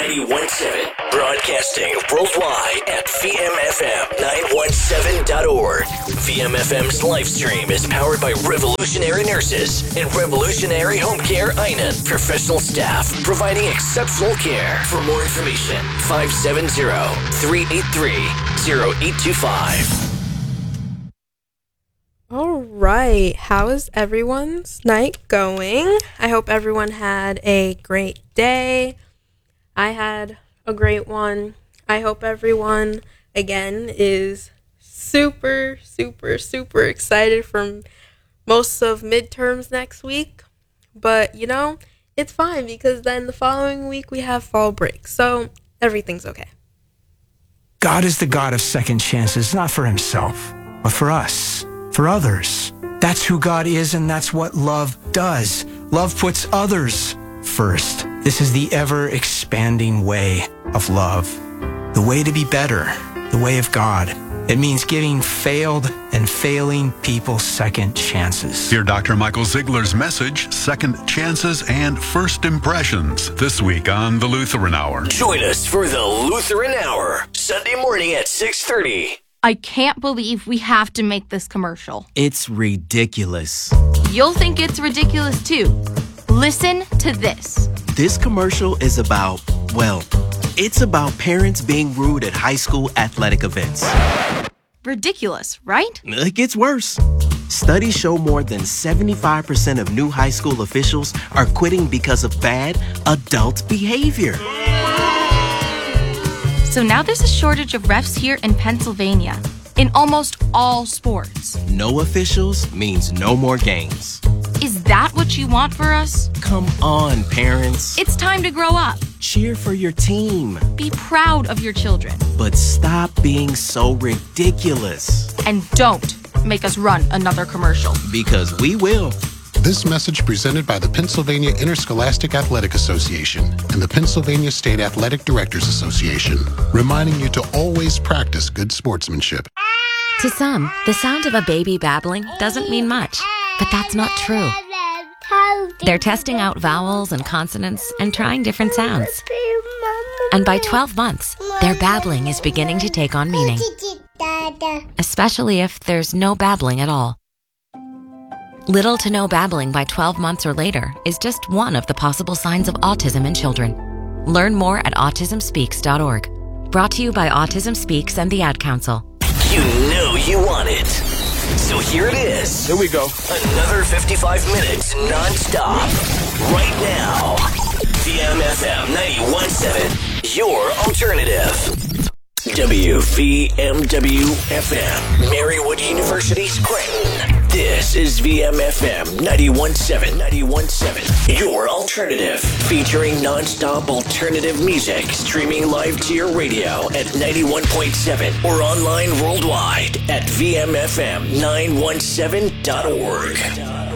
91.7. Broadcasting worldwide at VMFM917.org. VMFM's live stream is powered by Revolutionary Nurses and Revolutionary Home Care Einan professional staff providing exceptional care. For more information, 570-383-0825. All right, how is everyone's night going? I hope everyone had a great day. I had a great one. I hope everyone, again, is super excited for most of midterms next week. But, it's fine because then the following week we have fall break. So everything's okay. God is the God of second chances, not for himself, but for us. For others. That's who God is, and that's what love does. Love puts others first. This is the ever-expanding way of love. The way to be better. The way of God. It means giving failed and failing people second chances. Hear Dr. Michael Ziegler's message, Second Chances and First Impressions, this week on The Lutheran Hour. Join us for The Lutheran Hour, Sunday morning at 6:30. I can't believe we have to make this commercial. It's ridiculous. You'll think it's ridiculous too. Listen to this. This commercial is about, it's about parents being rude at high school athletic events. Ridiculous, right? It gets worse. Studies show more than 75% of new high school officials are quitting because of bad adult behavior. So now there's a shortage of refs here in Pennsylvania, in almost all sports. No officials means no more games. Is that what you want for us? Come on, parents. It's time to grow up. Cheer for your team. Be proud of your children. But stop being so ridiculous. And don't make us run another commercial. Because we will. This message presented by the Pennsylvania Interscholastic Athletic Association and the Pennsylvania State Athletic Directors Association, reminding you to always practice good sportsmanship. To some, the sound of a baby babbling doesn't mean much, but that's not true. They're testing out vowels and consonants and trying different sounds. And by 12 months, their babbling is beginning to take on meaning, especially if there's no babbling at all. Little to no babbling by 12 months or later is just one of the possible signs of autism in children. Learn more at autismspeaks.org. Brought to you by Autism Speaks and the Ad Council. You know you want it. So here it is. Here we go. Another 55 minutes non-stop. Right now. VMFM 91.7. Your alternative. WVMW-FM. Marywood University, Scranton. This is VMFM 91.7, your alternative, featuring non-stop alternative music, streaming live to your radio at 91.7 or online worldwide at VMFM917.org.